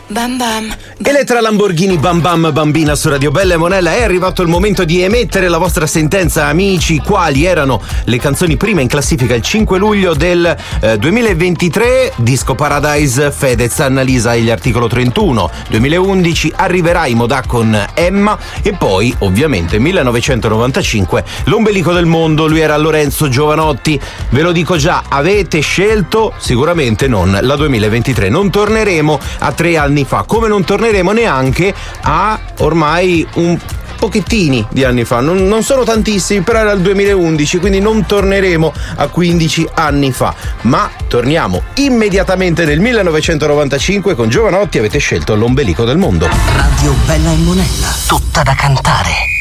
Bam bam. Elettra Lamborghini Bam Bam Bambina su Radio Bella e Monella. È arrivato il momento di emettere la vostra sentenza, amici. Quali erano le canzoni prime in classifica il 5 luglio del 2023? Disco Paradise, Fedez, Annalisa e gli Articolo 31. 2011 Arriverai, Modà con Emma. E poi ovviamente 1995 L'ombelico del mondo, lui era Lorenzo Giovanotti. Ve lo dico già, avete scelto sicuramente non la 2023. Non torneremo a 3 anni fa, come non torneremo neanche a ormai un pochettini di anni fa, non sono tantissimi, però era il 2011, quindi non torneremo a 15 anni fa, ma torniamo immediatamente nel 1995 con Giovanotti. Avete scelto L'ombelico del mondo. Radio Bella e Monella, tutta da cantare.